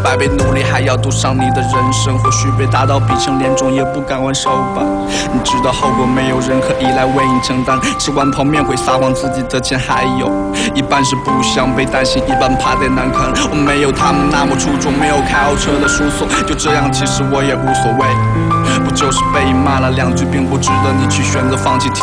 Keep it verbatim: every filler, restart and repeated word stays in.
百倍努力还要赌上你的人生，或许被打到鼻青脸肿也不敢还手吧。你知道后果没有任何依赖为你承担，吃完泡面会撒谎自己的钱还有一半是不想被担心，一半怕得难看。我没有他们那么出众，没有开豪车的输送，就这样其实我也无所谓，不就是被骂了两句并不值得你去选择放弃。